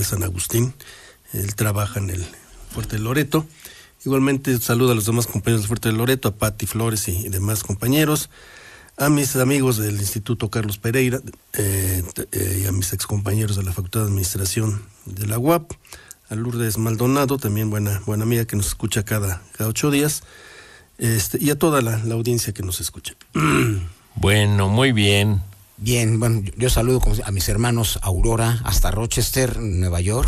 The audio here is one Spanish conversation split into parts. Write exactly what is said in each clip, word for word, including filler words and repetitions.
de San Agustín. Él trabaja en el Fuerte de Loreto. Igualmente saludo a los demás compañeros del Fuerte de Loreto, a Pati Flores y, y demás compañeros, a mis amigos del Instituto Carlos Pereira eh, eh, y a mis excompañeros de la Facultad de Administración de la U A P, a Lourdes Maldonado, también buena, buena amiga que nos escucha cada, cada ocho días, este, y a toda la, la audiencia que nos escucha. Bueno, muy bien. Bien, bueno, yo saludo a mis hermanos Aurora hasta Rochester, Nueva York,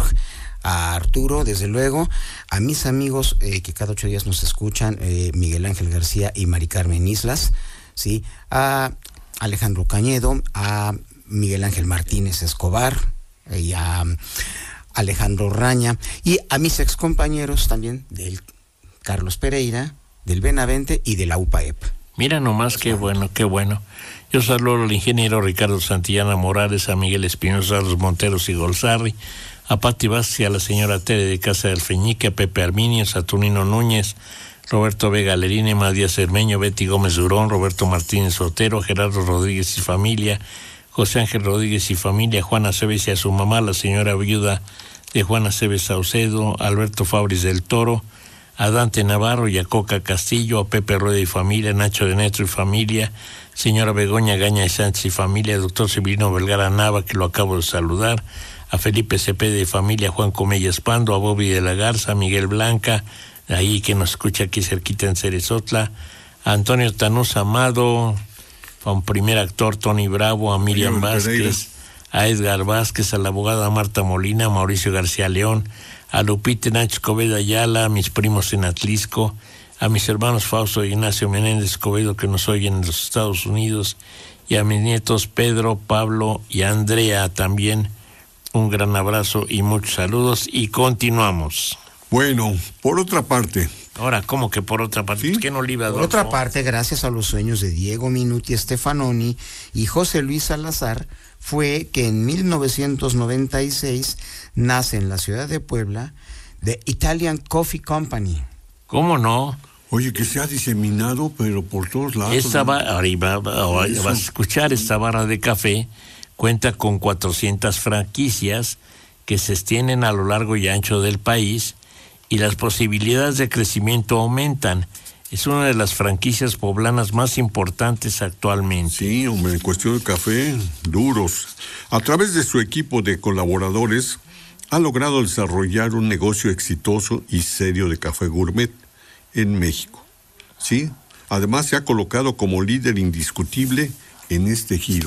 a Arturo, desde luego, a mis amigos eh, que cada ocho días nos escuchan, eh, Miguel Ángel García y Mari Carmen Islas, ¿sí? A Alejandro Cañedo, a Miguel Ángel Martínez Escobar y a Alejandro Raña, y a mis excompañeros también del Carlos Pereira, del Benavente y de la U P A E P. Mira nomás, qué bueno, qué bueno. Yo saludo al ingeniero Ricardo Santillana Morales, a Miguel Espinosa, a los Monteros y Golzarri, a Pati Vázquez, a la señora Tere de Casa del Feñique, a Pepe Arminio, Saturnino Núñez, Roberto Vega Lerine, Matías Cermeño, Betty Gómez Durón, Roberto Martínez Otero, Gerardo Rodríguez y familia, José Ángel Rodríguez y familia, Juana Cebes y a su mamá, la señora viuda de Juana Cebes Saucedo, Alberto Fabris del Toro, a Dante Navarro y a Coca Castillo, a Pepe Rueda y familia, Nacho de Netro y familia, señora Begoña Gaña y Sánchez y familia, doctor Severino Vergara Nava, que lo acabo de saludar, a Felipe Cepeda y familia, Juan Comella Espando, a Bobby de la Garza, a Miguel Blanca, ahí que nos escucha aquí cerquita en Cerezotla, a Antonio Tanús Amado, a un primer actor Tony Bravo, a Miriam Vázquez, a Edgar Vázquez, a la abogada Marta Molina, a Mauricio García León, a Lupita Nacho Escobedo Ayala, a mis primos en Atlisco, a mis hermanos Fausto y Ignacio Menéndez Escobedo que nos oyen en los Estados Unidos, y a mis nietos Pedro, Pablo y Andrea también. Un gran abrazo y muchos saludos, y continuamos. Bueno, por otra parte. Ahora, ¿cómo que por otra parte? ¿Sí? ¿Qué no le iba a dar? Por otra parte, gracias a los sueños de Diego Minuti Stefanoni y José Luis Salazar, fue que en mil novecientos noventa y seis nace en la ciudad de Puebla The Italian Coffee Company. ¿Cómo no? Oye, que se ha diseminado, pero por todos lados. Esta ¿no? va, arriba, ahora vas a escuchar, esta barra de café cuenta con cuatrocientas franquicias que se extienden a lo largo y ancho del país, y las posibilidades de crecimiento aumentan. Es una de las franquicias poblanas más importantes actualmente. Sí, hombre, en cuestión de café, duros. A través de su equipo de colaboradores, ha logrado desarrollar un negocio exitoso y serio de café gourmet en México. Sí, además se ha colocado como líder indiscutible en este giro.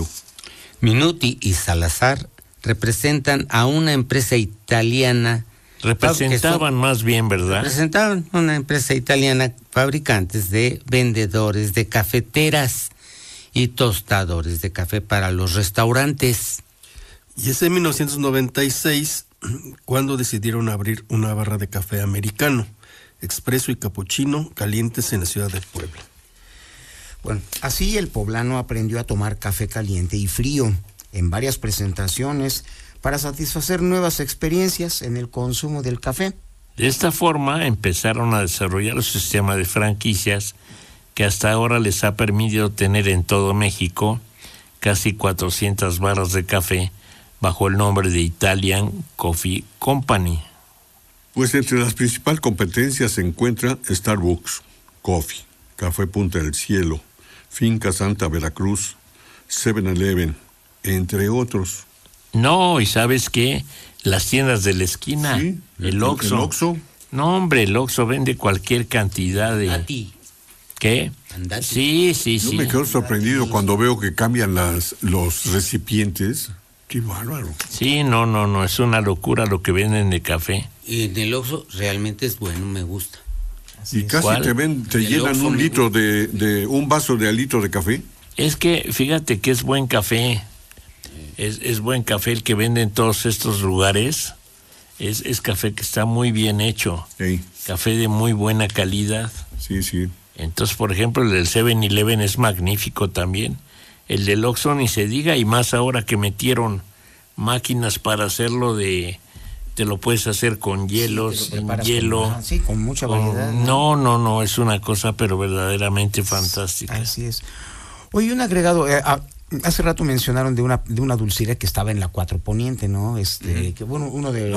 Minuti y Salazar representan a una empresa italiana. Representaban son, más bien, ¿verdad? Representaban una empresa italiana, fabricantes de vendedores de cafeteras y tostadores de café para los restaurantes. Y es en mil novecientos noventa y seis cuando decidieron abrir una barra de café americano, expreso y capuchino calientes en la ciudad de Puebla. Bueno, así el poblano aprendió a tomar café caliente y frío en varias presentaciones para satisfacer nuevas experiencias en el consumo del café. De esta forma empezaron a desarrollar un sistema de franquicias que hasta ahora les ha permitido tener en todo México casi cuatrocientas barras de café bajo el nombre de Italian Coffee Company. Pues entre las principales competencias se encuentra Starbucks Coffee, Café Punta del Cielo, Finca Santa Veracruz, seven eleven, entre otros. No, ¿y sabes qué? Las tiendas de la esquina, sí, el Oxxo. ¿El Oxxo? No, hombre, el Oxxo vende cualquier cantidad de... A ti. ¿Qué? Andate. Sí, sí, Yo sí. me quedo sorprendido cuando veo que cambian las, los recipientes. ¡Qué bárbaro! Sí, no, no, no, es una locura lo que venden de café. Y en el Oxxo realmente es bueno, me gusta. Así y casi ¿Cuál? te ven, te El llenan Oxxo un me litro de, de, un vaso de litro de café. Es que, fíjate que es buen café. Es, es buen café el que venden en todos estos lugares. Es, es café que está muy bien hecho. Sí. Café de muy buena calidad. Sí, sí. Entonces, por ejemplo, el del seven eleven es magnífico también. El del Oxxo ni se diga, y más ahora que metieron máquinas para hacerlo de... Te lo puedes hacer con hielos, sí, sin hielo. Con, sí, con mucha variedad. Con, no, no, no, es una cosa pero verdaderamente fantástica. Así es. Oye, un agregado... Eh, a... Hace rato mencionaron de una de una dulcería que estaba en la Cuatro Poniente, ¿no? Este, uh-huh. que bueno, uno de